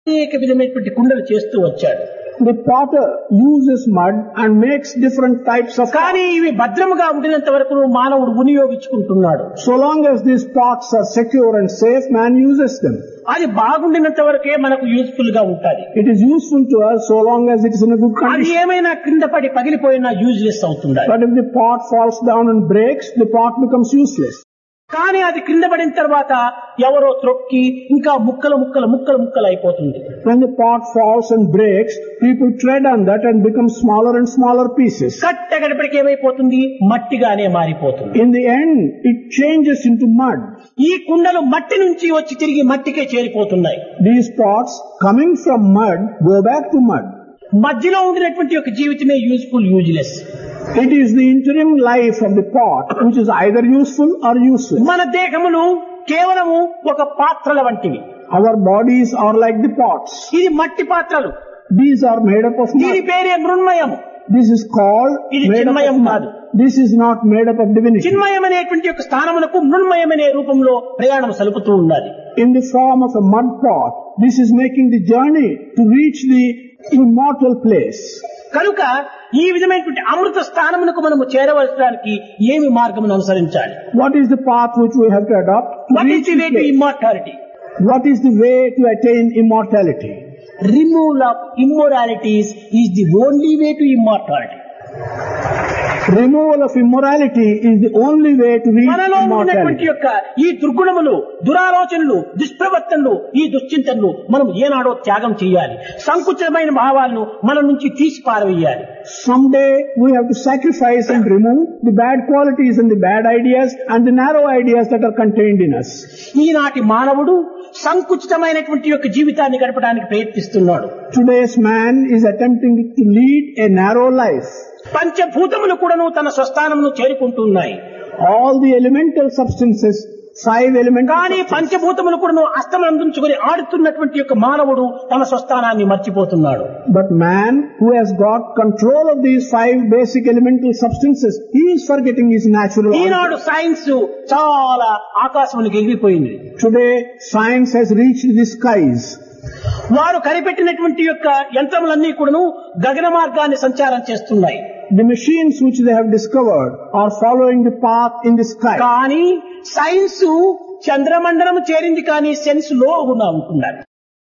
అనేక విధమైనటువంటి కుండలు చేస్తూ వచ్చాడు. The potter uses mud and makes different types of కానీ ఇవి భద్రముగా ఉండినంత వరకు మానవుడు వినియోగించుకుంటున్నాడు. So long as these pots are secure and safe, man uses them. అది బాగుండినంత వరకే మనకు యూస్ఫుల్ గా ఉంటుంది. It is useful to us so long as it is in a good అది condition. ఏమైనా క్రింద పడి పగిలిపోయినా యూజ్లెస్ అవుతుంది. But if the pot falls down and breaks, the pot becomes useless. కానీ అది క్రింద పడిన తర్వాత ఎవరో త్రొక్కి ఇంకా ముక్కలు ముక్కలు ముక్కలు ముక్కలు అయిపోతుంది. When the pot falls and breaks, people tread on that and become smaller and smaller pieces. కట్టగడపడికి ఏమైపోతుంది, మట్టిగానే మారిపోతుంది. In the end, it changes into mud. ఈ కుండలు మట్టి నుంచి వచ్చి తిరిగి మట్టికే చేరిపోతున్నాయి. These pots, coming from mud, go back to mud. మధ్యలో ఉండినటువంటి ఒక జీవితమే useful, useless. It is the interim life of the pot which is either useful or useless. మన దేహములు కేవలము ఒక పాత్రల వంటివి. Our bodies are like the pots. ఇది మట్టి పాత్రలు. These are made up of దీని mud. పేరే మృన్మయం. This is called ఇది made up చిన్మయం of కాదు. mud. This is not made up of divinity. చిన్మయం అనేటువంటి ఒక స్థానమునకు మృన్మయం అనే రూపంలో ప్రయాణం సలుపుతూ ఉన్నది. In the form of a mud pot, this is making the journey to reach the immortal place. కనుక ఈ విధమైనటువంటి అమృత స్థానమునకు మనము చేరవలసడానికి ఏమి మార్గమును అనుసరించాలి? What is the path which we have to adopt to what reach is the way the to place? Immortality? What is the way to attain immortality? Removal of immoralities is the only way to immortality. Removal of immorality is the only way to reach మనలో ఉన్నటువంటి immortality. యొక్క ఈ దుర్గుణములు, దురాలోచనలు, దుష్ప్రవర్తనలు, ఈ దుశ్చింతనలు మనం ఏనాడో త్యాగం చేయాలి. సంకుచితమైన భావాలను మన నుంచి తీసి పారవేయాలి. Someday we have to sacrifice and remove the bad qualities and the bad ideas and the narrow ideas that are contained in us. ఈనాటి మానవుడు సంకుచితమైనటువంటి యొక్క జీవితాన్ని గడపడానికి ప్రయత్నిస్తున్నాడు. Today's man is attempting to lead a narrow life. పంచభూతములు కూడాను తన స్వస్థానమును చేరుకుంటున్నాయి. All the elemental substances, 5 elemental కానీ substances. పంచభూతములు కూడాను అస్తమందించుకొని ఆడుతున్నటువంటి యొక్క మానవుడు తన స్వస్థానాన్ని మర్చిపోతున్నాడు. But man who has got control of these 5 basic elemental substances, he is forgetting his natural Eenadu order. Science చాలా ఆకాశమునికి ఎగిరిపోయింది. Today science has reached the skies. వారు కనిపెట్టినటువంటి యొక్క యంత్రములన్నీ కూడాను గగన మార్గాన్ని సంచారం చేస్తున్నాయి. The machines which they have discovered are following the path in the sky. కానీ సైన్స్ చంద్రమండలం చేరింది, కానీ సెన్స్ లో ఉంటున్నారు.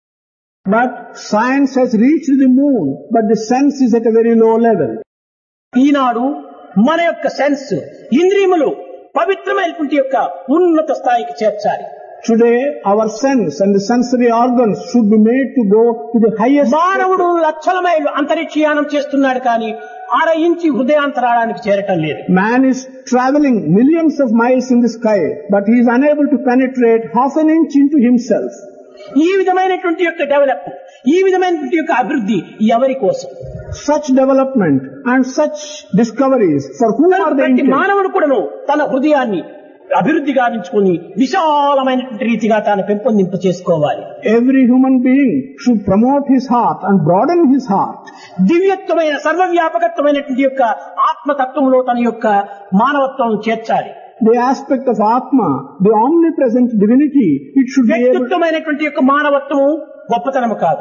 But science has reached the moon, but the sense is at a very low level. ఈనాడు మన యొక్క సెన్స్, ఇంద్రియములు పవిత్రమైనటువంటి యొక్క ఉన్నత స్థాయికి చేర్చాలి. Today our sense and the sensory organs should be made to go to the highest. మానవుడు లక్షల మైళ్ళు అంతరిక్షయానం చేస్తున్నాడు, కానీ 1/2 ఇంచి హృదయాంతరాళానికి చేరటం లేదు. Man is traveling millions of miles in the sky, but he is unable to penetrate half an inch into himself. ఈ విధమైనటువంటి యొక్క డెవలప్, ఈ విధమైనటువంటి యొక్క అభివృద్ధి ఎవరి కోసం? Such development and such discoveries, for whom are they ప్రతి intended? మానవుడు కూడాను తన హృదయాన్ని అభివృద్ధి గావించుకొని విశాలమైనటువంటి రీతిగా తాను పెంపొందింప చేసుకోవాలి. Every human being should promote his heart and broaden his heart. దివ్యత్వమైన సర్వవ్యాపకత్వమైనటువంటి యొక్క ఆత్మతత్వంలో తన యొక్క మానవత్వం చేర్చాలి. The aspect of Atma, the omnipresent divinity, it should be able. వ్యక్తిత్వమైనటువంటి యొక్క మానవత్వము గొప్పతనము కాదు.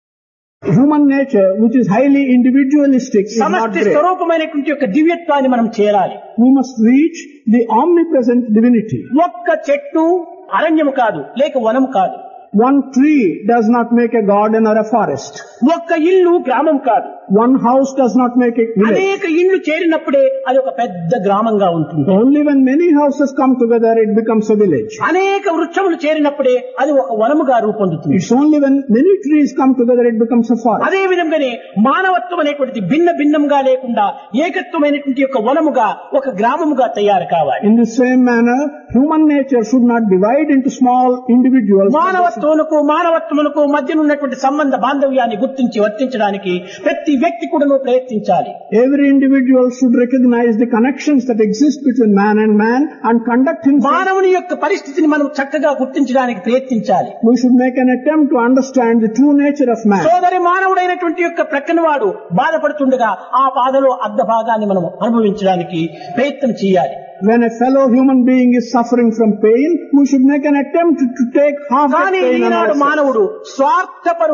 Human nature, which is highly individualistic, is not సమష్టి great. స్వరూపమైనటువంటి యొక్క దివ్యత్వాన్ని మనం చేరాలి. We must reach the omnipresent divinity. ఒక్క చెట్టు అరణ్యము కాదు, లేక వనము కాదు. One tree does not make a garden or a forest. ఒక్క ఇల్లు గ్రామం కాదు. One house does not make a village. అనేక ఇళ్ళు చేరినప్పుడే అది ఒక పెద్ద గ్రామంగా ఉంటుంది. Only when many houses come together, it becomes a village. అనేక వృక్షములు చేరినప్పుడే అది ఒక వనముగా రూపొందుతుంది. It's only when many trees come together, it becomes a forest. అదే విధంగానే మానవత్వం అనేటువంటిది భిన్న భిన్నంగా లేకుండా ఏకత్వమైనటువంటి యొక్క వనముగా, ఒక గ్రామముగా తయారు కావాలి. In the same manner, human nature should not divide into small individuals. మానవత్వమునకు మధ్యనున్నటువంటి సంబంధ బాంధవ్యాన్ని గుర్తించి వర్తించడానికి ప్రతి వ్యక్తి కూడా ప్రయత్నించాలి. Every individual should recognize the connections that exist between man and conduct himself. మానవుని యొక్క పరిస్థితిని మనం చక్కగా గుర్తించడానికి ప్రయత్నించాలి. We should make an attempt to understand the true nature of man. సోదరి మానవుడైనటువంటి యొక్క ప్రక్కన వాడు బాధపడుతుండగా ఆ బాధలో అర్ధ భాగాన్ని మనం అనుభవించడానికి ప్రయత్నం చేయాలి. When a fellow human being is suffering from pain, we should make an attempt to take half that కానీ pain on ఈనాడు ourselves. మానవుడు స్వార్థపరుడు.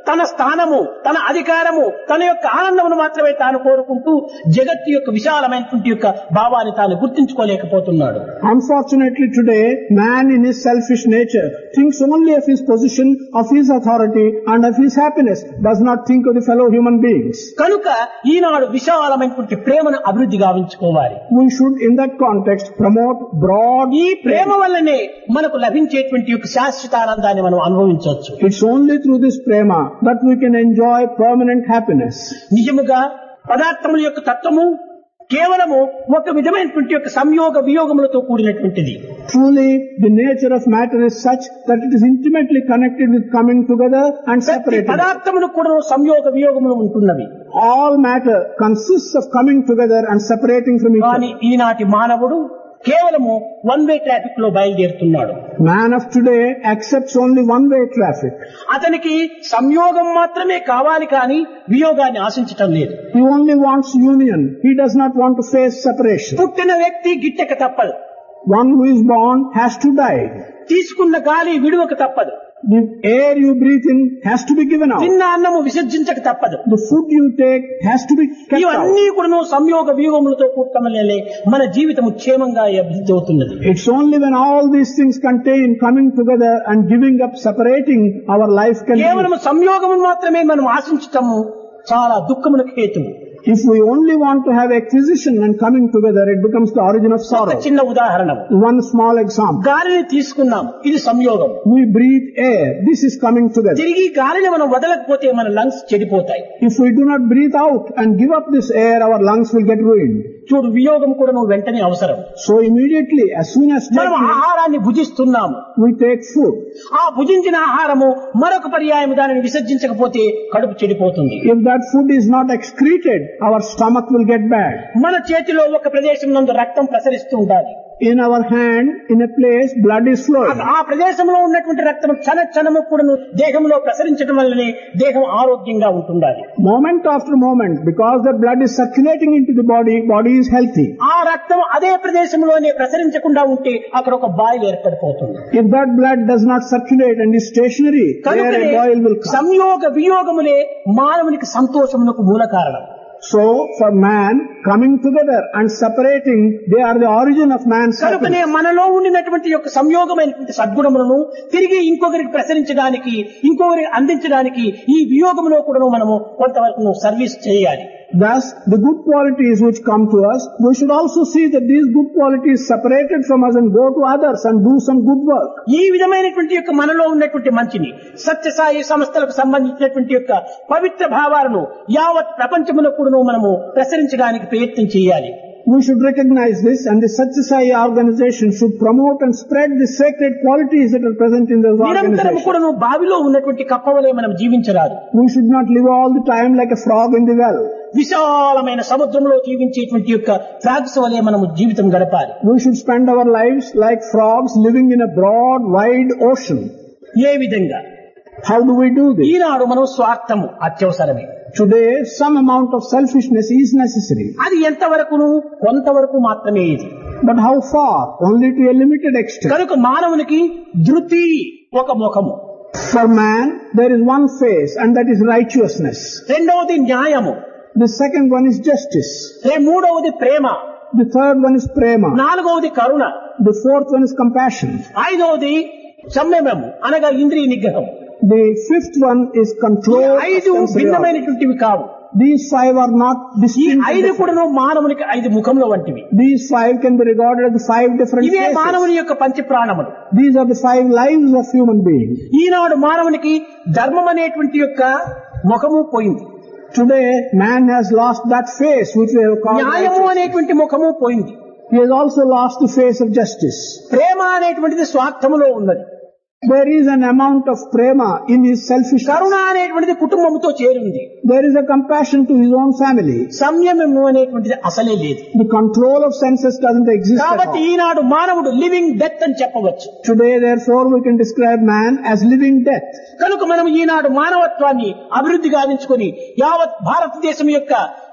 తన స్థానము, తన అధికారము, తన యొక్క ఆనందమును మాత్రమే తాను కోరుకుంటూ జగత్తు యొక్క విశాలమైనటువంటి యొక్క భావాన్ని తాను గుర్తించుకోలేకపోతున్నాడు. Unfortunately today, man in his selfish nature thinks only of his position, of his authority and of his happiness, does not think of the fellow human beings. కనుక ఈనాడు విశాలమైనటువంటి ప్రేమను అభివృద్ధి గావించుకోవాలి. We should in that context promote broad. ఈ ప్రేమ వల్లనే మనకు లభించేటువంటి యొక్క శాశ్వత ఆనందాన్ని మనం అనుభవించవచ్చు. It's only through this prema that we can enjoy permanent happiness. నిజముగా పదార్థముల యొక్క తత్వము కేవలము ఒక విధమైనటువంటి యొక్క సంయోగ వియోగములతో కూడినటువంటిది. Truly, the nature of matter is such that it is intimately connected with coming together and separating. పదార్థములు కూడా సంయోగ వియోగములు ఉంటున్నవి. All matter consists of coming together and separating from each కానీ other. ఈనాటి మానవుడు కేవలము వన్ వే ట్రాఫిక్ లో బయలుదేరుతున్నాడు. Man of today accepts only one-way traffic. అతనికి సంయోగం మాత్రమే కావాలి కానీ వియోగాన్ని ఆశించటం లేదు. He only wants union. He does not want to face separation. పుట్టిన వ్యక్తి గిట్టక తప్పదు. One who is born has to die. తీసుకున్న గాలి విడువక తప్పదు. The air you breathe in has to be given out. తిన్న అన్నము విసర్జించక తప్పదు. The food you take has to be kept ఇవన్నీ out. కూడా సంయోగ వ్యూహములతో కూడటంలే మన జీవితం క్షేమంగా అభివృద్ధి అవుతున్నది. It's only when all these things contain coming together and giving up, separating, our life can కేవలం be. సంయోగము మాత్రమే మనం ఆశించటము చాలా దుఃఖమునకు హేతువు. If we only want to have acquisition and coming together, it becomes the origin of ఒక sorrow. చిన్న ఉదాహరణ, One small example. గాలిని తీసుకున్నాం, ఇది సంయోగం. We breathe air. This is coming together. తిరిగి గాలిని మనం వదలకపోతే మన lungs చెడిపోతాయి. If we do not breathe out and give up this air, our lungs will get ruined. చూడు, వియోగం కూడా నువ్వు వెంటనే అవసరం. So immediately, as soon as మనం ఆహారాన్ని భుజిస్తున్నాము, we take food. ఆ భుజించిన ఆహారము మరొక పర్యాయం దానిని విసర్జించకపోతే కడుపు చెడిపోతుంది. If that food is not excreted, our stomach will get bad. మన చేతిలో ఒక ప్రదేశం నందు రక్తం ప్రసరిస్తూ ఉండాలి. In our hand, in a place, blood is flowing. ఆ ప్రదేశంలో ఉన్నటువంటి రక్తం క్షణము కూడా దేహంలో ప్రసరించడం వల్లనే దేహం ఆరోగ్యంగా ఉంటుండాలి. Moment after moment, because the blood is circulating into the body, body is healthy. ఆ రక్తం అదే ప్రదేశంలోనే ప్రసరించకుండా ఉంటే అక్కడ ఒక boil ఏర్పడిపోతుంది. If that blood does not circulate and is stationary, there కనుకనే a boil will come. సంయోగ వియోగములే మానవునికి సంతోషమునకు మూల కారణం. So, for man, coming together and separating, they are the origin of man's కనుకనే happiness. మనలో ఉండినటువంటి యొక్క సంయోగమైనటువంటి సద్గుణములను తిరిగి ఇంకొకరికి ప్రసరించడానికి, ఇంకొకరికి అందించడానికి ఈ వియోగములో కూడా మనము కొంతవరకు సర్వీస్ చేయాలి. Thus, the good qualities which come to us, we should also see that these good qualities separated from us and go to others and do some good work. ఈ విధమైనటువంటి యొక్క మనలో ఉన్నటువంటి మంచిని, సత్యసాయి సంస్థలకు సంబంధించినటువంటి యొక్క పవిత్ర భావాలను యావత్ ప్రపంచమునకు కూడా మనము ప్రసరించడానికి ప్రయత్నం చేయాలి. We should recognize this, and the Satya Sai organization should promote and spread the sacred qualities that are present in those నిరంతరం organizations. కూడా బావిలో ఉన్నటువంటి కప్పవలే మనం జీవించరాదు. We should not live all the time like a frog in the well. విశాలమైన సముద్రంలో జీవించేటువంటి యొక్క frogs వలె మనం జీవితం గడపాలి. We should spend our lives like frogs living in a broad, wide ocean. ఏ విధంగా? How do we do this? ఈనాడు మనం స్వార్థము అత్యవసరమే. Today, some amount of selfishness is necessary. అది ఎంతవరకును? కొంతవరకు మాత్రమే ఇది. But how far? Only to a limited extent. కనుక మానవునికి ధృతి ఒక ముఖము, For man, there is one face, and that is righteousness. రెండవది న్యాయము, The second one is justice. మూడవది ప్రేమ, The third one is prema. నాలుగవది కరుణ, The fourth one is compassion. ఐదవది సంయమము అనగా ఇంద్రియ నిగ్రహం. The fifth one is ఈ control. of ఐదు sensory organs. భిన్నమైనటువంటివి కావు. These five are not ఈ distinct. ఐదు కూడా మానవునికి ఐదు ముఖముల వంటివి. These five can be regarded as the five different ఇవే faces. మానవుని యొక్క పంచప్రాణములు. These are the five lives of human beings. ఈనాడు మానవునికి ధర్మం అనేటువంటి యొక్క ముఖము పోయింది. Today, man has lost that face which we have called న్యాయము righteousness. అనేటువంటి ముఖము పోయింది. He has also lost the face of justice. ప్రేమ అనేటువంటిది స్వార్థములో ఉన్నది. There is an amount of prema in his selfishness. కరుణ అనేటువంటిది కుటుంబముతో చేరింది. There is a compassion to his own family. సంయమము అనేటువంటిది అసలే లేదు. The control of senses doesn't exist at కాబట్టి all. ఈనాడు మానవుడు living death అని చెప్పవచ్చు. Today, therefore, we can describe man as living death. కనుక మనం ఈనాడు మానవత్వాన్ని అభివృద్ధి గావించుకొని యావత్ భారతదేశం యొక్క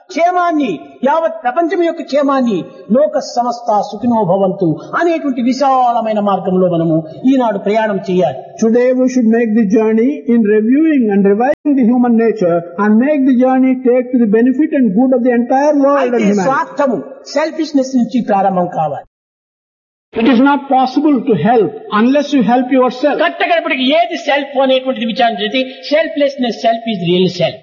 క్షేమాన్ని, యావత్ ప్రపంచం యొక్క క్షేమాన్ని, లోక సమస్త సుఖినో భవంతు అనేటువంటి విశాలమైన మార్గంలో మనము ఈనాడు ప్రయాణం చేయాలి. Today we should make the journey in reviewing and revising the human nature and make the journey take to the benefit and good of the entire world and అయితే humanity. స్వార్థము, సెల్ఫిష్నెస్ నుంచి ప్రారంభం కావాలి. It is not possible to help unless you help yourself. కట్టగడపటికి ఏది self అనేటువంటిది విచారణ చేసి selflessness, self is real self.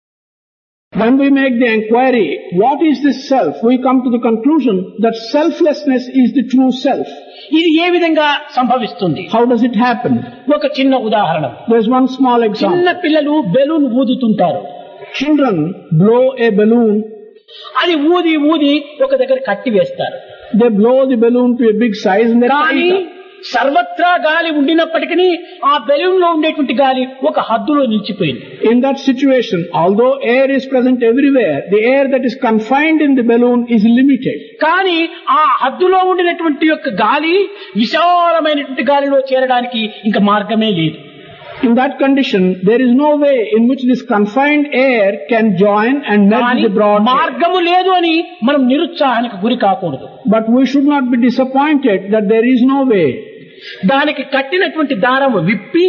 When we make the inquiry, what is this self? We come to the conclusion that selflessness is the true self. ఇది ఏ విధంగా సంభవిస్తుంది? How does it happen? ఒక చిన్న ఉదాహరణ. There's one small example. చిన్న పిల్లలు balloon ఊదుతుంటారు. Children blow a balloon. అది ఊది ఊది ఒక దగ్గర కట్టి వేస్తారు. They blow the balloon to a big size and they tie కానీ it up. సర్వత్రా గాలి ఉండినప్పటికీ ఆ బెలూన్ లో ఉండేటువంటి గాలి ఒక హద్దులో నిలిచిపోయింది. In that situation, although air is present everywhere, the air that is confined in the balloon is limited. కానీ ఆ హద్దులో ఉండినటువంటి యొక్క గాలి విశాలమైనటువంటి గాలిలో చేరడానికి ఇంకా మార్గమే లేదు. In that condition, there is no way in which this confined air can join and merge the broad air. మార్గము లేదు అని మనం నిరుత్సాహానికి గురి కాకూడదు. But we should not be disappointed that there is no way. దానికి కట్టినటువంటి దారము విప్పి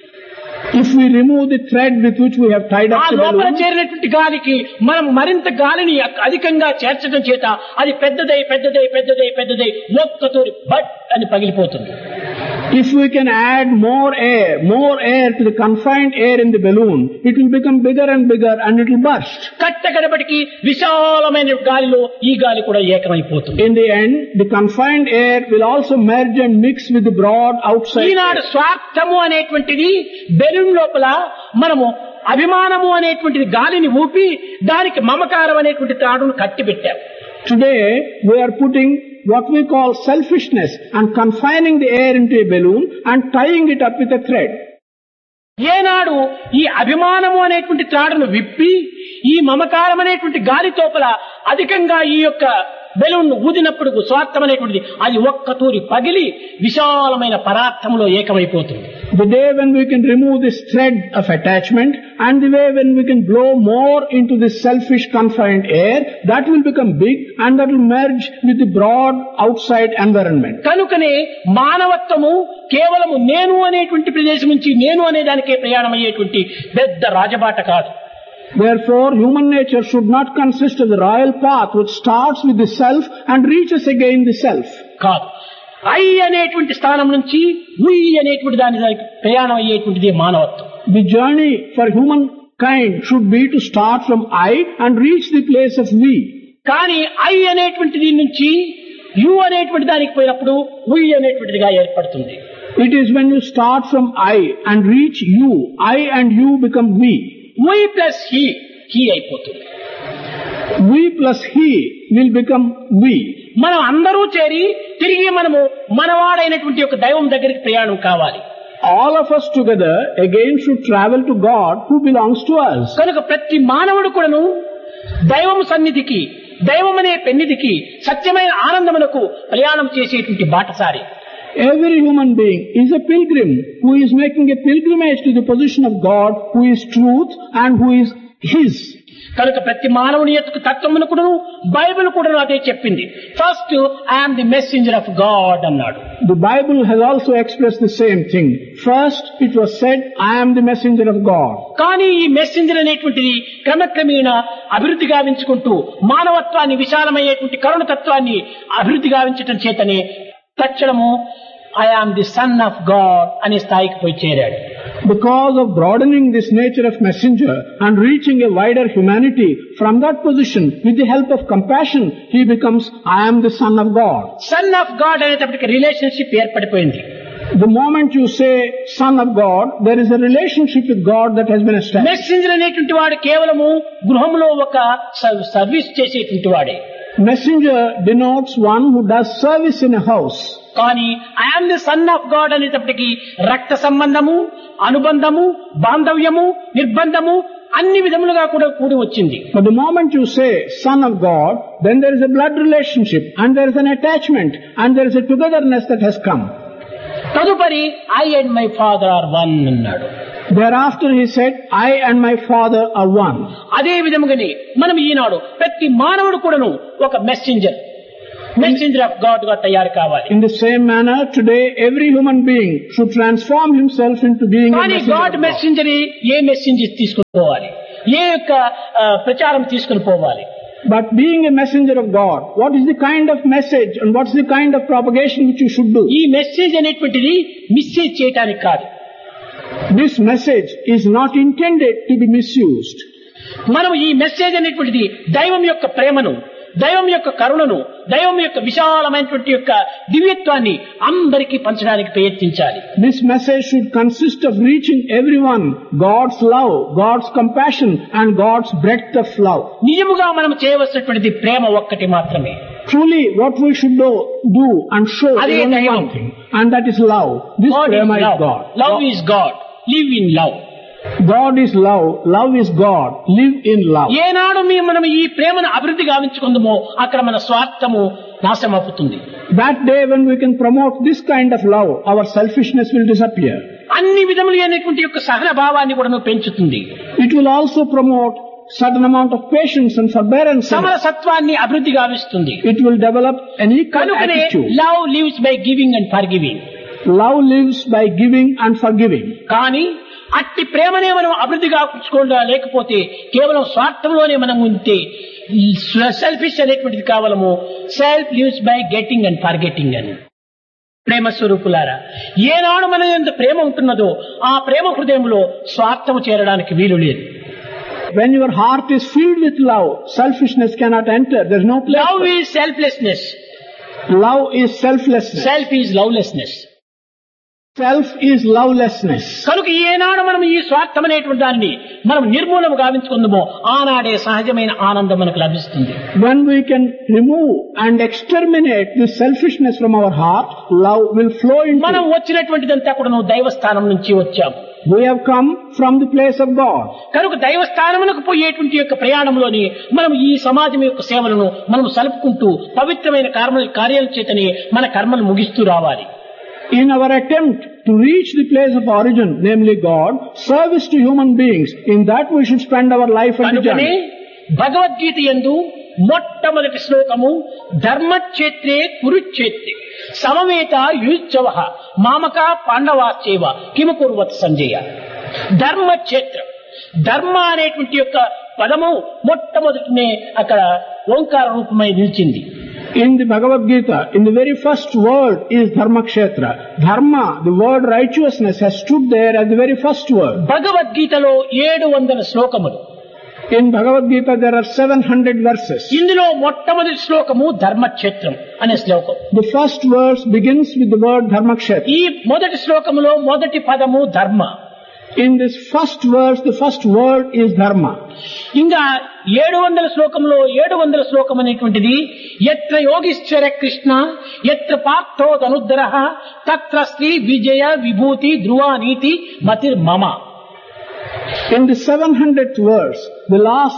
If we remove the thread with which we have tied ఆ up the లోపల balloon, చేరినటువంటి గాలికి మనం మరింత గాలిని అధికంగా చేర్చడం చేత అది పెద్దదై పెద్దదై పెద్దదై పెద్దదై ఒక్కతోరి బట్ అని పగిలిపోతుంది. if we can add more air to the confined air in the balloon, it will become bigger and bigger and it will burst. కట్టగడపటికి విశాలమైన గాలిలో ఈ గాలి కూడా ఏకమైపోతుంది. In the end, the confined air will also merge and mix with the broad outside Eenadu air. స్వార్థము అనేటువంటిది balloon లోపల మనము అభిమానము అనేటువంటిది గాలిని ఊపి దానికి మమకారం అనేటువంటి తాడును కట్టిపెట్టాము. Today, we are putting what we call selfishness and confining the air into a balloon and tying it up with a thread. ఏనాడు ఈ అభిమానము అనేటువంటి త్రాడును విప్పి ఈ మమకారం అనేటువంటి గాలి తోపల అధికంగా ఈ యొక్క బెలూన్ ఊదినప్పుడు స్వార్థం అనేటువంటిది అది ఒక్కతూరి పగిలి విశాలమైన పరార్థములో ఏకమైపోతుంది. The day when we can remove this thread of attachment and the way when we can blow more into this selfish confined air, that will become big and that will merge with the broad outside environment. కనుకనే మానవత్వము కేవలము నేను అనేటువంటి ప్రదేశం నుంచి నేను అనే దానికే ప్రయాణం అయ్యేటువంటి పెద్ద రాజబాట కాదు. Therefore, human nature should not consist of the royal path which starts with the self and reaches again the self. కాదు, ఐ అనేటువంటి స్థానం నుంచి ఉయ్ అనేటువంటి దాని ప్రయాణం అయ్యేటువంటిది మానవత్వం. The journey for humankind should be to start from I and reach the place of we. కానీ I అనేటువంటిది నుంచి యు అనేటువంటి దానికి పోయినప్పుడు ఉయ్ అనేటువంటిదిగా ఏర్పడుతుంది. It is when you start from I and reach you, I and you become we. we plus he అయిపోతుంది. We plus he will become we. మనం అందరూ చేరి తిరిగి మనము మనవాడైనటువంటి ఒక దైవం దగ్గరికి ప్రయాణం కావాలి. All of us together again should travel to God who belongs to us. కనుక ప్రతి మానవుడు కూడాను దైవం సన్నిధికి, దైవం అనే పెన్నిధికి, సత్యమైన ఆనందమునకు ప్రయాణం చేసేటువంటి బాటసారి. Every human being is a pilgrim who is making a pilgrimage to the position of God who is truth and who is His. కనుక ప్రతి మానవుని యొక్క తత్వమును కూడా బైబిల్ కూడా అదే చెప్పింది. First I'm the messenger of God అన్నాడు. The Bible has also expressed the same thing. First it was said, I am the messenger of God. కానీ ఈ మెసెంజర్ అనేటువంటిది క్రమక్రమేణా అభివృద్ధి గావించుకుంటూ మానవత్వాన్ని, విశాలమయ్యేటువంటి కరుణతత్వాన్ని అభివృద్ధి గావించటం చేతనే తక్షణము I am the son of God అనే స్థాయికి పోయి చేరాడు. Because of broadening this nature of messenger and reaching a wider humanity, from that position, with the help of compassion, he becomes, I am the son of God. Son of God అనేటప్పటికి relationship ఏర్పడిపోయింది. The moment you say son of God, there is a relationship with God that has been established. Messenger అనేటువంటి వాడు కేవలము గృహంలో ఒక service చేసేటువంటి వాడే. Messenger denotes one who does service in a house. కానీ I'm the son of God అనేటప్పటికీ రక్త సంబంధము, అనుబంధము, బాంధవ్యము, నిర్బంధము అన్ని విధములుగా కూడా కూడి వచ్చింది. But the moment you say son of God, then there is a blood relationship and there is an attachment and there is a togetherness that has come. తదుపరి I and my father are one అన్నాడు. Thereafter he said, I and my Father are one. అదే విధముగానే మనం ఈనాడు ప్రతి మానవుడు కూడాను ఒక messenger of God గా తయారు కావాలి. In the same manner, today every human being should transform himself into being a కానీ messenger God of God. Messenger A messenger తీసుకుని పోవాలి, ఏ యొక్క ప్రచారం తీసుకుని పోవాలి? But being a messenger of God, what is the kind of message and what's the kind of propagation which you should do? ఈ message అనేటువంటిది message చేయటానికి కాదు. This message is not intended to be misused. మనం ఈ message అనేటువంటిది దైవం యొక్క ప్రేమను, దైవం యొక్క కరుణను, దైవం యొక్క విశాలమైనటువంటి యొక్క దివ్యత్వాన్ని అందరికీ పంచడానికి ప్రయత్నించాలి. This message should consist of reaching everyone God's love, God's compassion and God's breadth of love. నిజముగా మనం చేయవలసినటువంటిది ప్రేమ ఒక్కటి మాత్రమే. Truly what we should do and show Adi is only Daivam. one thing, and that is love. This God is prema is love. God. Love is God. Live in love. God is love, love is God, live in love. ఏనాడు మనం ఈ ప్రేమను అభివృద్ధి గావించుకుందామో అక్కడ మన స్వార్థము నాశనమవుతుంది. That day when we can promote this kind of love, our selfishness will disappear. అన్ని విధములు అనేటువంటి యొక్క సహన భావాన్ని కూడా పెంచుతుంది. It will also promote certain amount of patience and forbearance. సమరసత్వాన్ని అభివృద్ధి గావిస్తుంది. It will develop an equal కనుకనే attitude. Love lives by giving and for giving. Love lives by giving and forgiving. కానీ అట్టి ప్రేమనే మనం అభివృద్ధి కాకుండా లేకపోతే కేవలం స్వార్థంలోనే మనం ఉంటే సెల్ఫిష్ అనేటువంటిది కావాలము. Self lives by getting and forgetting అని. ప్రేమ స్వరూపులారా, ఏనాడు మన ఎంత ప్రేమ ఉంటున్నదో ఆ ప్రేమ హృదయంలో స్వార్థము చేరడానికి వీలు లేదు. When your heart is filled with love, selfishness cannot enter. There is no place. Love is selflessness. Love is selflessness. Self is lovelessness. Self is lovelessness. కనుక ఏనాడు మనం ఈ స్వార్థం అనేటువంటి దాన్ని మనం నిర్మూలన గావించుకుందామో ఆనాడే సహజమైన ఆనందం మనకు లభిస్తుంది. When we can remove and exterminate this selfishness from our heart, love will flow into మనం it. వచ్చినటువంటిదంతా కూడా దైవస్థానం నుంచి వచ్చాము. We have come from the place of God. కనుక దైవస్థానమునకు పోయేటువంటి యొక్క ప్రయాణంలోని మనం ఈ సమాజం యొక్క సేవలను మనం సలుపుకుంటూ పవిత్రమైన కార్యాల చేతనే మన కర్మలు ముగిస్తూ రావాలి. In our attempt to reach the place of origin, namely God, service to human beings, in that we should spend our life and కనుకనే journey. భగవద్గీత యందు మొట్టమొదటి శ్లోకము ధర్మక్షేత్రే కురుక్షేత్రే సమవేత యుజ్జవ మామక పాండవాశ్చైవ కిము కుర్వత్ సంజయ. ధర్మక్షేత్రం, ధర్మ అనేటువంటి యొక్క పదము మొట్టమొదటినే అక్కడ ఓంకార రూపమై నిలిచింది. In the Bhagavad Gita, in the very first word is Dharmakshetra. Dharma, the word righteousness, has stood there as the very first word. భగవద్గీతలో 700 శ్లోకములు. In Bhagavad Gita there are 700 verses. ఇందులో మొట్టమొదటి శ్లోకము ధర్మక్షేత్రం అనే శ్లోకం. The first verse begins with the word Dharmakshetra. ఈ మొదటి శ్లోకములో మొదటి పదము ధర్మ. In this first verse, the first word is Dharma. ఇంకా 700 శ్లోకంలో 700 శ్లోకం అనేటువంటిది ఎత్ర యోగీశ్వర కృష్ణ ఎత్ర పార్థో ధనుద్ధర తత్ర శ్రీ విజయ విభూతి ధ్రువ నీతి మతిర్ మమ. In the 700th verse, the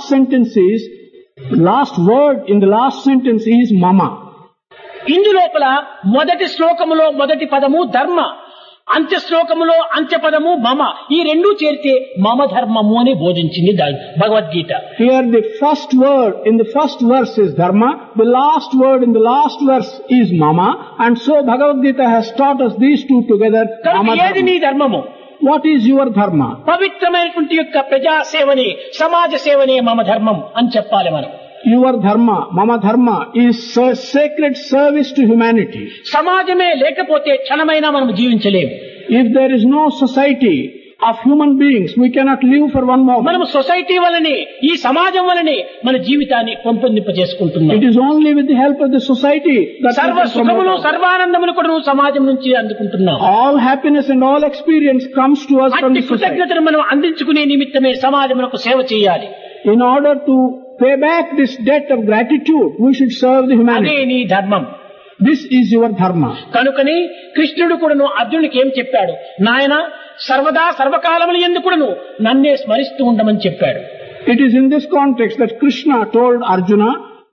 last word in the last sentence is Mama. ఇందులోపల మొదటి శ్లోకములో మొదటి పదము ధర్మ, అంత్య శ్లోకములో అంత్య పదము మమ. ఈ రెండూ చేరితే మమ ధర్మము అని బోధించింది Bhagavad Gita. Here the first word in the first verse is Dharma, the last word in the last verse is Mama, and so Bhagavad Gita has taught us these two together. కనుక Mama ఏది Dharma. నీ ధర్మము? What is your Dharma? పవిత్రమైనటువంటి యొక్క ప్రజా సేవనే సమాజ సేవనే మమ ధర్మం అని చెప్పాలి మనం. Your Dharma, Mama Dharma, is sacred service to humanity. సమాజమే లేకపోతే క్షణమైనా మనం జీవించలేము. If there is no society of human beings, we cannot live for one moment. మనం సొసైటీ వలనే ఈ సమాజం వలనే మన జీవితాన్ని పెంపొందింపజేసుకుంటున్నాం. It is only with the help of the society that we సర్వ can సుఖములు promote. సర్వానందములు కూడా నువ్వు సమాజం నుంచి అందుకుంటున్నావు. All happiness and all experience comes to us from అట్టి the society. కృతజ్ఞతను మనం అందించుకునే నిమిత్తమే సమాజములకు సేవ చేయాలి. In order to pay back this debt of gratitude, we should serve the అదే humanity. నీ ధర్మం. This is your Dharma. కనుకని కృష్ణుడు కూడాను అర్జునుడికి ఏం చెప్పాడు? నాయన సర్వదా సర్వకాలములు యందు కూడాను నన్నే స్మరిస్తూ ఉండమని చెప్పాడు. It is in this context that Krishna told Arjuna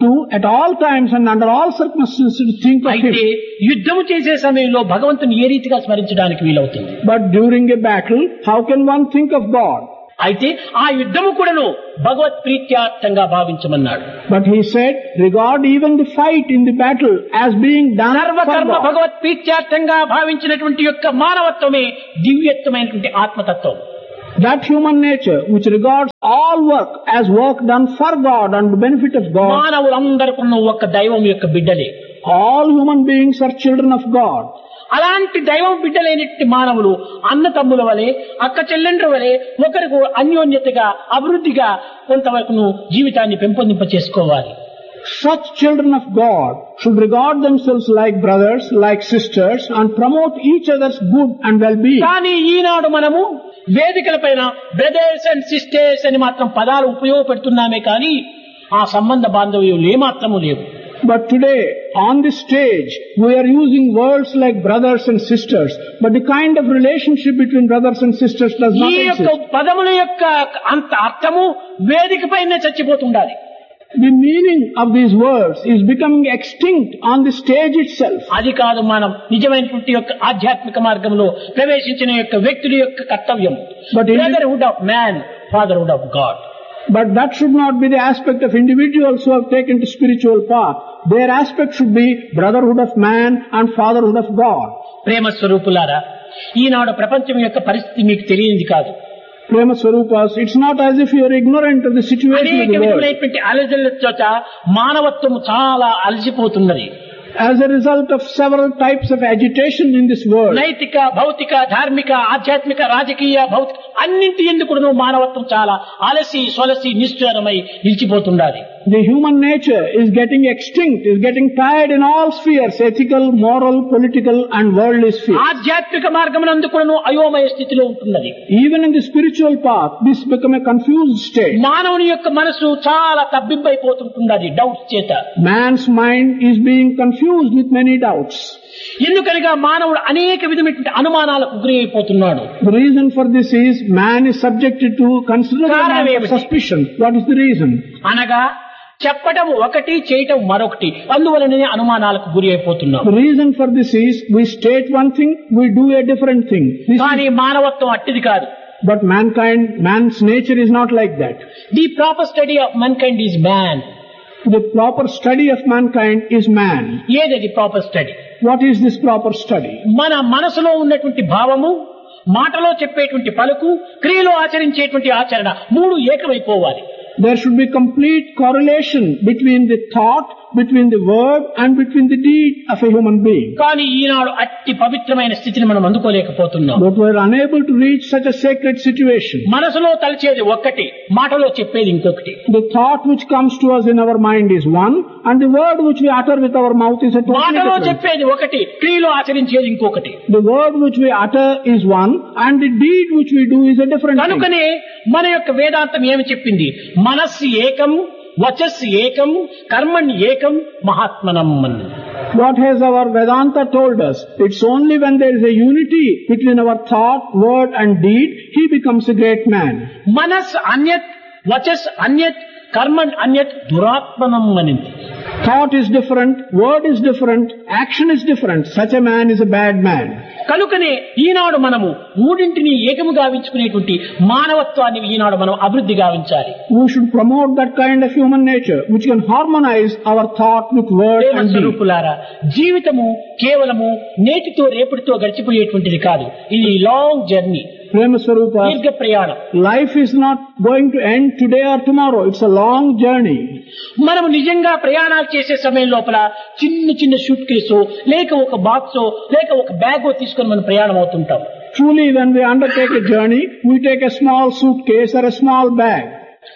to at all times and under all circumstances to think of అయితే Him. యుద్ధము చేసే సమయంలో భగవంతుని ఏ రీతిగా స్మరించడానికి వీలవుతుంది? But during a battle, how can one think of God? అయితే ఆ యుద్ధము కూడాను భగవత్ ప్రీత్యార్థంగా భావించమన్నాడు. But He said, regard even the fight in the battle as being done for సర్వకర్మ God. భగవత్ ప్రీత్యార్థంగా భావించినటువంటి యొక్క మానవత్వమే దివ్యత్వమైనటువంటి ఆత్మతత్వం. That human nature which regards all work as work done for God and the benefit of God. మానవులందరికీ ఒక్క దైవం యొక్క బిడ్డలే. All human beings are children of God. అలాంటి దైవం బిడ్డలైనటువంటి మానవులు అన్న తమ్ముల వలె, అక్క చెల్లెండ్ర వలె ఒకరికి అన్యోన్యతగా అభివృద్ధిగా కొంతవరకు జీవితాన్ని పెంపొందింప చేసుకోవాలి. Such children of God should regard themselves like brothers, like sisters, and promote each other's good and well-being. కానీ ఈనాడు మనము వేదికల పైన బ్రదర్స్ అండ్ సిస్టర్స్ అని మాత్రం పదాలు ఉపయోగపెడుతున్నామే కానీ ఆ సంబంధ బాంధవ్యాలు ఏమాత్రము లేవు. But today, on this stage, we are using words like brothers and sisters, but the kind of relationship between brothers and sisters does not ఈ యొక్క exist. పదముల యొక్క అంత అర్థము వేదిక పైన చచ్చిపోతుండాలి. The meaning of these words is becoming extinct on the stage itself. అది కాదు మనం నిజమైనటువంటి యొక్క ఆధ్యాత్మిక మార్గంలో ప్రవేశించిన యొక్క వ్యక్తుల యొక్క కర్తవ్యం. But brotherhood of man, fatherhood of God. But that should not be the aspect of individuals who have taken to spiritual path. Their aspect should be brotherhood of man and fatherhood of God. ప్రేమ స్వరూపులారా, ఈనాడు ప్రపంచం యొక్క పరిస్థితి మీకు తెలియనిది కాదు. Prema Swarupas, it's not as if you are ignorant of the situation of అనేక the world. విధములైనటువంటి అలజడుల చేత మానవత్వము చాలా అలసిపోతున్నది. As a result of several types of agitation in this world, నైతిక, భౌతిక, ధార్మిక, ఆధ్యాత్మిక, రాజకీయ, భౌతిక అన్నింటి ఎందుకు మానవత్వం చాలా అలసి సొలసి నిశ్చలమై నిలిచిపోతుండాలి. the human nature is getting extinct, is getting tired in all spheres, ethical, moral, political and worldly spheres. ఆధ్యాత్మిక మార్గమునందు కూడాను అయోమయ స్థితిలో ఉంటున్నది. Even in the spiritual path, this become a confused state. మానవుని యొక్క మనసు చాలా తబ్బిబ్బైపోతుంటున్నది డౌట్స్ చేత. Man's mind is being confused with many doubts. ఎందుకనగా మానవుడు అనేక విధమైనటువంటి అనుమానాలకు గురి అయిపోతున్నాడు. The reason for this is man is subjected to considerable amount of suspicion. What is the reason? అనగా చెప్పటం ఒకటి, చేయటం మరొకటి. అందువలనే అనుమానాలకు గురి అయిపోతున్నాం. The reason for this is we state one thing, we do a different thing. కానీ మానవత్వం అట్టిది కాదు. But man's nature is not like that. The proper study of మన్కైండ్ is man. The proper study of mankind is man. ఏది proper study? What is this proper study? మన మనసులో ఉన్నటువంటి భావము, మాటలో చెప్పేటువంటి పలుకు, క్రియలో ఆచరించేటువంటి ఆచరణ మూడు ఏకమైపోవాలి. There should be complete correlation between the thought, between the word and between the deed of a human being. కానీ ఈనాడు అట్టి పవిత్రమైన స్థితిని మనం అందుకోలేకపోతున్నాం. But we are unable to reach such a sacred situation. మనసులో తలచేది ఒక్కటి, మాటలో చెప్పేది ఇంకొకటి. The thought which comes to us in our mind is one, and the word which we utter with our mouth is a totally మాటలో different. చెప్పేది ఒకటి, క్రియలో ఆచరించేది ఇంకొకటి. The word which we utter is one, and the deed which we do is a different thing. కనుకనే మన యొక్క వేదాంతం ఏమి చెప్పింది? మనస్సు ఏకం, వచస్సు ఏకం, కర్మణ్ ఏకం, మహాత్మనం అన్నది. What has our Vedanta told us? It's only when there is a unity between our thought, word and deed, he becomes a great man. మనస్ అన్యత్, వచస్ అన్యత్, కర్మణ్ అన్యత్, దురాత్మనం అనింది. Thought is different, word is different, action is different. Such a man is a bad man. కనుకనే ఈనాడు మనము మూడింటిని ఏకము గావించుకునేటువంటి మానవత్వాన్ని ఈనాడు మనం అభివృద్ధి గావించాలి. We should promote that kind of human nature which can harmonize our thought with word and deed. స్వరూపులారా, జీవితము కేవలము నేటితో రేపటితో గడిచిపోయేటువంటిది కాదు. ఇది లాంగ్ జర్నీ, Prema Swarupa, దీర్ఘ ప్రయాణం. life is not going to end today or tomorrow. It's a long journey. మనము నిజంగా ప్రయాణాలు చేసే సమయం లోపల చిన్న చిన్న షూట్ కేసో లేక ఒక బాక్సో లేక ఒక బ్యాగో తీసుకొని మనం ప్రయాణం అవుతుంటాం. Truly, when we undertake a journey, we take a small suitcase or a small bag.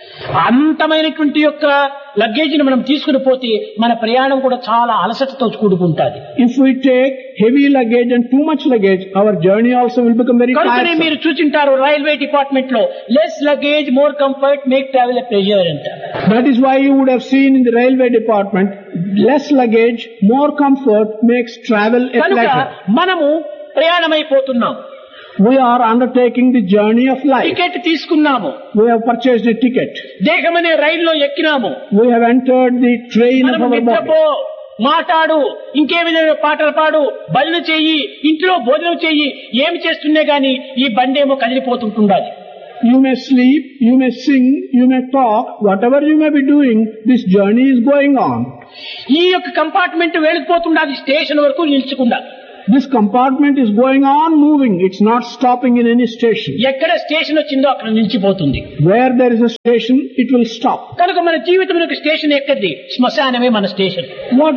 అంతమైనటువంటి యొక్క లగేజీని మనం తీసుకుని పోతే మన ప్రయాణం కూడా చాలా అలసటతో కూడుకుంటుంది. If we take heavy luggage and too much luggage, our journey also will become very కనుకనే tiresome. మీరు చూసింటారు రైల్వే డిపార్ట్మెంట్ లో less luggage more comfort make travel a pleasure అంటారు. That is why you would have seen in the railway department, less luggage, more comfort makes travel a కనుక pleasure. మనము ప్రయాణమైపోతున్నాం. We are undertaking the journey of life. Ticket తీసుకున్నాము, We have purchased a ticket. దేహమనే రైల్లో ఎక్కినాము, We have entered the train of మనం our body. నిద్రపో, మాట్లాడు, ఇంకే విధంగా పాటలు పాడు, భజన చెయ్యి, ఇంట్లో భోజనం చెయ్యి, ఏమి చేస్తున్నా గాని ఈ బండేమో కదిలిపోతుంటుండాలి. You may sleep, you may sing, you may talk, whatever you may be doing, this journey is going on. ఈ యొక్క కంపార్ట్మెంట్ వెళ్ళిపోతుండాలి, స్టేషన్ వరకు నిల్చకుండా. This compartment is going on moving. It's not stopping in any station. ఎక్కడ station వచ్చిందో అక్కడ నిలిచిపోతుంది. Where there is a station, it will stop. కనుక మన జీవితంలో స్టేషన్ ఎక్కడిది? శ్మశానమే మన station.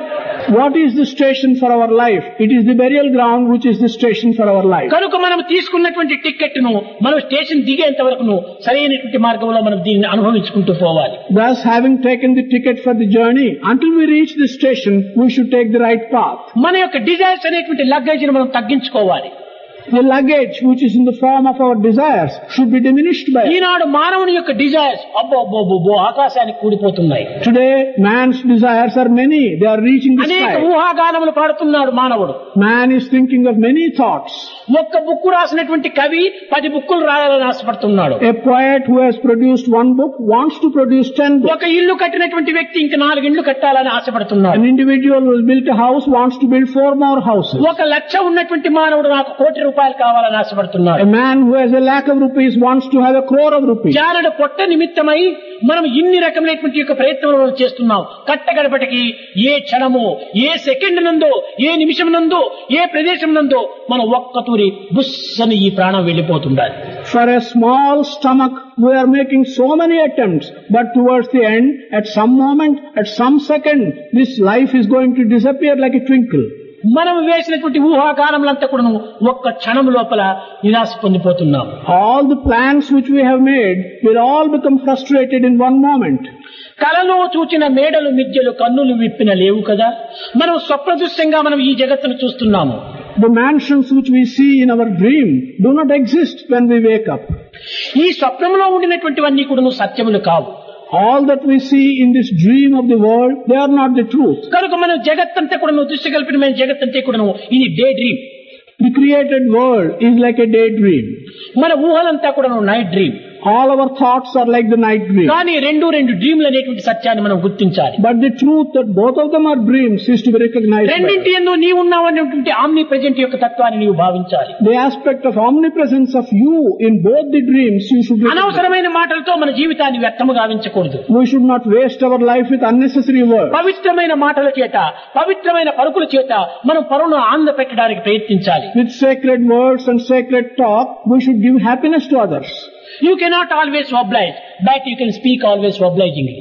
What is the station for our life? It is the burial ground which is the station for our life. కనుక మనం తీసుకున్నటువంటి టికెట్ ను మనం స్టేషన్ దిగేంత వరకు సరైనటువంటి మార్గంలో మనం దీన్ని అనుభవించుకుంటూ పోవాలి. Thus, having taken the ticket for the journey, until we reach the station, we should take the right path. మన యొక్క డిజైర్స్ అనేటువంటి లగేజ్ ను మనం తగ్గించుకోవాలి. The luggage which is in the form of our desires should be diminished by it. ఈనాడు మానవుని యొక్క desires అబ్బో ఆకాశానికి కూడిపోతున్నాయి. Today, man's desires are many. They are reaching the అనేక sky. ఊహాగానములు పాడుతున్నాడు మానవుడు. Man is thinking of many thoughts. ఒక్క book రాసినటువంటి కవి 10 బుక్కులు రాయాలని ఆశపడుతున్నాడు. A poet who has produced one book wants to produce 10 books. ఒక ఇల్లు కట్టినటువంటి వ్యక్తి ఇంకా 4 ఇళ్ళు కట్టాలని ఆశపడుతున్నాడు. An individual who has built a house wants to build 4 more houses. ఒక లక్ష ఉన్నటువంటి మానవుడు నాకు కోటి రూపాయలు కావాలని ఆశపడుతున్నాడు. A man who has 1,00,000 rupees wants to have 1,00,000 of rupees. జానడు పొట్ట నిమిత్తమై మనం ఇన్ని రకమైనటువంటి యొక్క ప్రయత్నాలు చేస్తున్నాం. కట్టగడపటికి ఏ క్షణము, ఏ సెకండ్ నందో, ఏ నిమిషం నందో, ఏ ప్రదేశం నందో మనం ఒక్కతూరి బుస్సని ఈ ప్రాణం వెళ్ళిపోతుండాలి. For a small stomach, we are making so many attempts, but towards the end, at some moment, at some second, this life is going to disappear like a twinkle. మనం వేసినటువంటి ఊహాగానములంతా కూడా ఒక్క క్షణం లోపల నిరాశ పొందిపోతున్నాం. All the plans which we have made will all become frustrated in one moment. కలలో చూచిన మేడలు మిద్యలు కన్నులు విప్పిన లేవు కదా. మనం స్వప్నదృశ్యంగా మనం ఈ జగత్తును చూస్తున్నాము. The mansions which we see in our dream do not exist when we wake up. ఈ స్వప్నంలో ఉండినటువంటివన్నీ కూడా సత్యములు కావు. All that we see in this dream of the world, they are not the truth. కనుక మనం జగత్తంతా కూడా దృశ్యకల్పితమైన జగత్తంతా కూడా ఇది day dream. The created world is like a daydream. మన ఊహలంతా కూడా night dream. All our thoughts are like the night dream. కానీ రెండు డ్రీమ్లు అనేటువంటి సత్యాన్ని మనం గుర్తించాలి. But the truth that both of them are dreams is to be recognized. రెండింటి యందు నీవు ఉన్నావనేటువంటి ఆమ్ని ప్రెజెంట్ యొక్క తత్వాన్ని నీవు భావించాలి. The aspect of omnipresence of you in both the dreams you should recognize. అనవసరమైన మాటలతో మన జీవితాన్ని వ్యర్థము గావించకూడదు. We should not waste our life with unnecessary words. పవిత్రమైన మాటల చేత, పవిత్రమైన పలుకుల చేత మనం పరులను ఆనంద పెట్టడానికి ప్రయత్నించాలి. With sacred words and sacred talk, we should give happiness to others. You cannot always oblige, but you can speak always obligingly.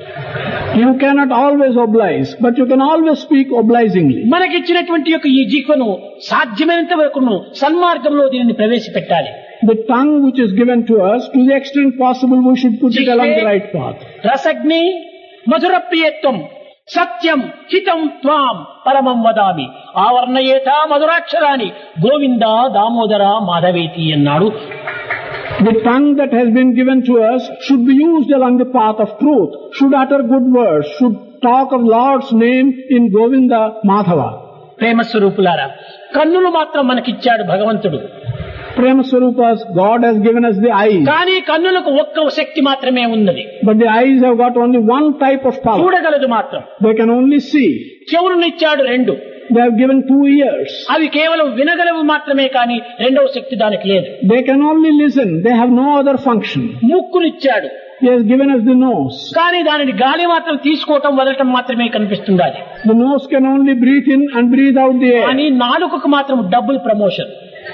You cannot always oblige, but you can always speak obligingly. మనకిచ్చినటువంటి యొక్క ఈ జీవను సాధ్యమైనంత వరకు సన్మార్గంలో దీనిని ప్రవేశపెట్టాలి. The tongue which is given to us, to the extent possible, we should put it along the right path. రసగ్ని మధురప్రియత్వం సత్యం హితం త్వాం పరమం వదామి ఆవర్ణయేత మధురాక్షరాన్ని గోవింద దామోదర మాధవేతి అన్నాడు. The tongue that has been given to us should be used along the path of truth, should utter good words, should talk of Lord's name in Govinda Madhava. ప్రేమ స్వరూపులారా, కన్నులు మాత్రం మనకిచ్చాడు భగవంతుడు. Prema Swarupas, God has given us the eyes. కానీ కన్నులకు ఒక్క శక్తి మాత్రమే ఉన్నది. But the eyes have got only one type of power. చూడగలదు మాత్రం. They can only see. చెవులనిచ్చాడు 2. They have given 2 ears. అవి కేవలం వినగలవు మాత్రమే కానీ రెండవ శక్తి దానికి లేదు. They can only listen. They have no other function. ముక్కునిచ్చాడు. He has given us the nose. కానీ దానిని గాలి మాత్రం తీసుకోవటం వదలటం మాత్రమే కనిపిస్తుండాలి. The nose can only breathe in and breathe out the air. కానీ నాలుకకు మాత్రం double promotion.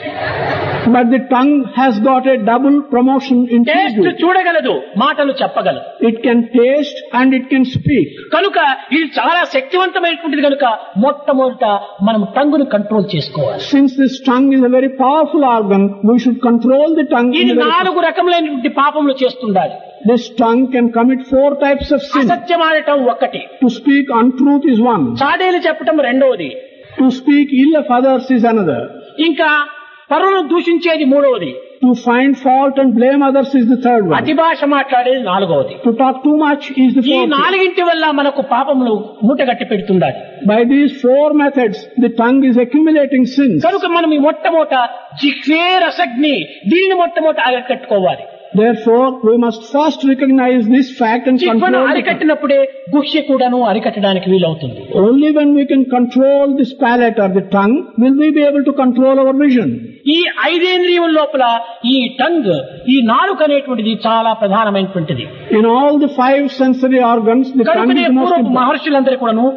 But the tongue has got a double promotion in taste taste. చూడగలదు, మాటలు చెప్పగలదు. It can taste and it can speak. కనుక ఇది చాలా శక్తివంతమైనటువంటిది కనుక మొట్టమొదట మనం టంగును control చేసుకోవాలి. Since this tongue is a very powerful organ, we should control the tongue. ఇది in a very 4 రకములైనటువంటి పాపములు చేస్తుండాలి. This tongue can commit 4 types of sin. అసత్యమాడటం ఒకటి, To speak untruth is one. చాడేలు చెప్పటం రెండవది, To speak ill of others is another. ఇంకా పరులను దూషించేది మూడవది, To find fault and blame others is the third one. అతి భాష మాట్లాడేది నాలుగవది. To talk too much is the ఈ fourth. నాలుగింటి వల్ల మనకు పాపములు మూటగట్టి పెడుతుండాలి. By these four methods, the tongue is accumulating sins. కనుక మనం ఈ మొట్టమొదట జిహ్వే రసగ్ని దీనిని మొట్టమొదట అరికట్టుకోవాలి. Therefore, we must first recognize this fact and జిహ్వను control the tongue. అరికట్టినప్పుడే గుహ్య కూడాను అరికట్టడానికి వీలవుతుంది. Only when we can control this palate or the tongue will we be able to control our vision. ఈ ఐదేంద్రియముల లోపల ఈ టంగ్, ఈ నాలుక అనేటువంటిది చాలా ప్రధానమైనటువంటిది. In all the five sensory organs, the tongue కనుకనే is the most పూర్వపు important. మహర్షులందరూ కూడాను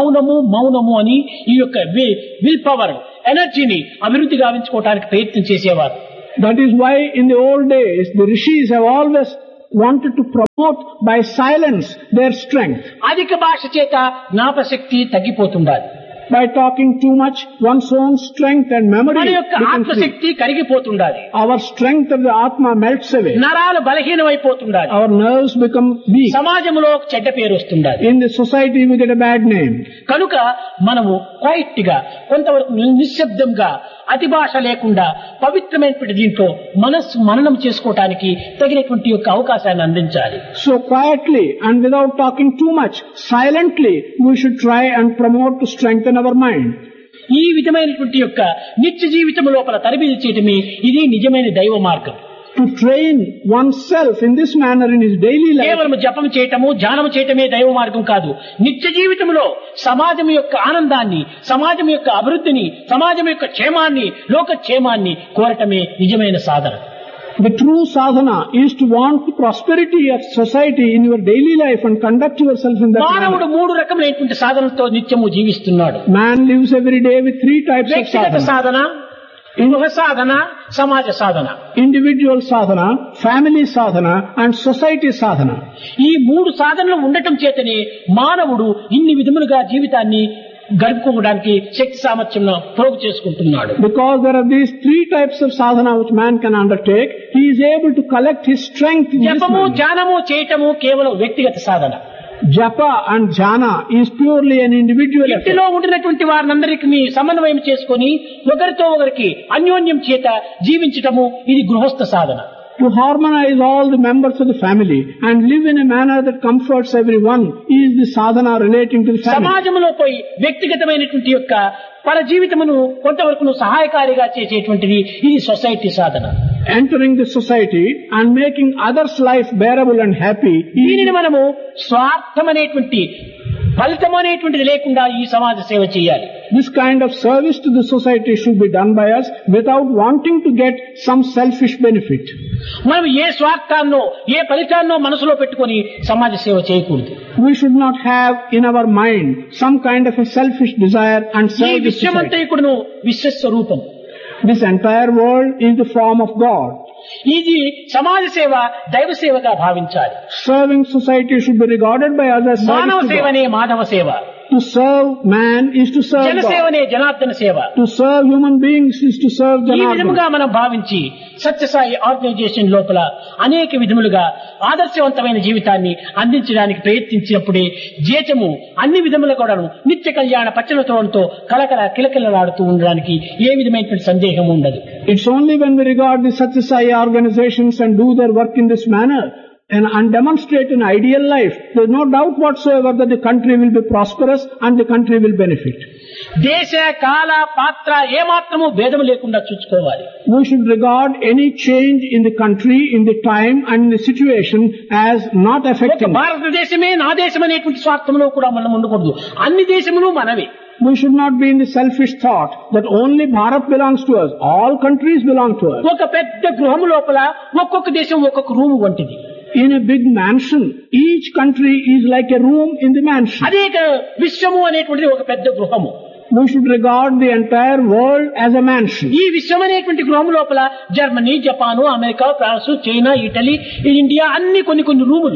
మౌనము అని ఈ యొక్క విల్ పవర్ ఎనర్జీని అభివృద్ధి గావించుకోవడానికి ప్రయత్నం చేసేవారు. That is why in the old days, the rishis have always wanted to promote by silence their strength. అధిక భాష చేత జ్ఞాపశక్తి తగ్గిపోతుండాలి. By talking too much, one's own strength and memory మన యొక్క becomes weak. ఆత్మశక్తి కరిగిపోతుండాలి. Our strength of the Atma melts away. నరాలు బలహీనమైపోతుండాలి. Our nerves become weak. సమాజంలో ఒక చెడ్డ పేరు వస్తుండాలి. In the society, we get a bad name. కనుక మనము క్వైట్ గా కొంతవరకు నిశ్శబ్దంగా అతి భాష లేకుండా పవిత్రమైనటువంటి దీంట్లో మనస్సు మననం చేసుకోవటానికి తగినటువంటి యొక్క అవకాశాన్ని అందించాలి. So quietly and without talking too much, silently, we should try and promote to strengthen our mind. ఈ విధమైనటువంటి యొక్క నిత్య జీవితం లోపల తరబిది చేయటమే ఇది నిజమైన దైవ మార్గం. To train oneself in this manner in his daily life. కేవలం జపం చేయటము ధ్యానం చేయటమే దైవ మార్గం కాదు. నిత్య జీవితంలో సమాజం యొక్క ఆనందాన్ని, సమాజం యొక్క అభివృద్ధిని, సమాజం యొక్క క్షేమాన్ని, లోక క్షేమాన్ని కోరటమే నిజమైన సాధన. The true sadhana is to want the prosperity of society in your daily life and conduct yourself in that మానవుడు manner. మూడు రకములైనటువంటి సాధనలతో నిత్యము జీవిస్తున్నాడు. Man lives every day with three types of వ్యక్తిగత sadhana. సాధన, గృహ సాధన, సమాజ సాధన. Individual sadhana, family sadhana and society sadhana. ఈ మూడు సాధనలు ఉండటం చేతనే మానవుడు ఇన్ని విధములుగా జీవితాన్ని గడుపుకోవడానికి శక్తి సామర్థ్యం ప్రోగు చేసుకుంటున్నాడు. Because there are these three types of sadhana which man can undertake, he is able to collect his strength in this జపము manner. ధ్యానము చేయటము కేవలం వ్యక్తిగత సాధన. Japa and jhana is purely an individual effort. ఇంటిలో ఉండినటువంటి వారినందరికీ సమన్వయం చేసుకొని ఒకరితో ఒకరికి అన్యోన్యం చేత జీవించటము ఇది గృహస్థ సాధన. To harmonize all the members of the family and live in a manner that comforts everyone is the sadhana relating to the family. సమాజంలో పోయి వ్యక్తిగతమైనటువంటి యొక్క పర జీవితమును కొంతవరకు సహాయకారిగా చేసేటువంటిది ఇది society Sadhana. Entering the society and making others' life bearable and happy దీనిని is మనము స్వార్థమనేటువంటి ఫలితం అనేటువంటిది లేకుండా ఈ సమాజ సేవ చేయాలి. this kind of service to the society should be done by us without wanting to get some selfish benefit. మనం ఏ స్వార్థాన్నో ఏ ఫలితాన్నో మనసులో పెట్టుకొని సమాజ సేవ చేయకూడదు. We should not have in our mind some kind of a selfish desire and ఈ serve the society. విశ్వమంతయుకుడును విశ్వస్వరూపం. This entire world is the form of God. ఇది సమాజ సేవ దైవ సేవగా భావించాలి. Serving society should be regarded by us as మానవ service to God. సేవనే Madhava సేవ, To serve man is to serve God. జనసేవనే Janardhana సేవ. To serve human beings is to serve ఈ విధముగా Janardana. మనం భావించి సత్యసాయి ఆర్గనైజేషన్ లోపల అనేక విధములుగా ఆదర్శవంతమైన జీవితాన్ని అందించడానికి ప్రయత్నించినప్పుడే జీతము అన్ని విధముల కూడా నిత్య కళ్యాణ పచ్చనతోడంతో కలకల కిలకిలలాడుతూ ఉండడానికి ఏ విధమైనటువంటి సందేహం ఉండదు. It's only when we regard the Satyasai organizations and do their work in this manner and demonstrate an ideal life, there's no doubt whatsoever that the country will be prosperous and the country will benefit. దేశ కాల పాత్ర ఏమాత్రము భేదము లేకుండా చూసుకోవాలి. We should regard any change in the country, in the time and in the situation as not ఒక affecting. భారతదేశమే నా దేశం అనేటువంటి స్వార్థంలో కూడా మనం ఉండకూడదు. అన్ని దేశములు మనవే. We should not be in the selfish thought that only Bharat belongs to us. All countries belong to us. ఒక పెద్ద గృహము లోపల ఒక్కొక్క దేశం ఒక్కొక్క రూము వంటిది. In a big mansion, each country is like a room in the mansion. అదే విశ్వము అనేటువంటిది ఒక పెద్ద గృహము. We should regard the entire world as a mansion. ఈ విశ్వం అనేటువంటి గృహము లోపల Germany, Japan, America, France, China, Italy, India అన్ని కొన్ని రూములు.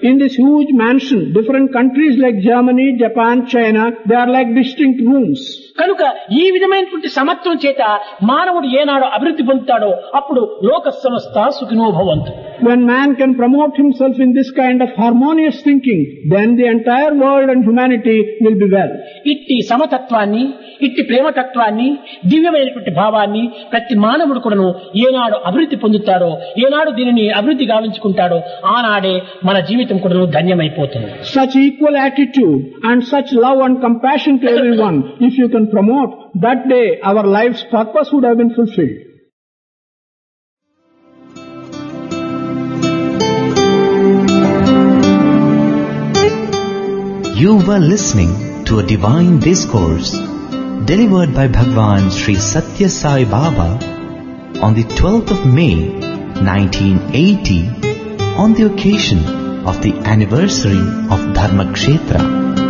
In this huge mansion, different countries like Germany, Japan, China, they are like distinct rooms. కనుక ఈ విధమైనటువంటి సమత్వం చేత మానవుడు ఏనాడు అభివృద్ధి పొందుతాడో అప్పుడు లోక సమస్త సుఖినో భవంతు. When man can promote himself in this kind of harmonious thinking, then the entire world and humanity will be well. ఇట్టి సమతత్వాన్ని, ఇట్టి ప్రేమతత్వాన్ని, దివ్యమైనటువంటి భావాన్ని ప్రతి మానవుడు కూడాను ఏనాడు అభివృద్ధి పొందుతాడో, ఏనాడు దీనిని అభివృద్ధి గావించుకుంటాడో ఆనాడే మన జీవితం కూడాను ధన్యమైపోతుంది. Such equal attitude and such love and compassion to everyone, if you can promote, that day our life's purpose would have been fulfilled. You were listening to a divine discourse delivered by Bhagwan Sri Satya Sai Baba on the 12th of May 1980 on the occasion of the anniversary of Dharmakshetra.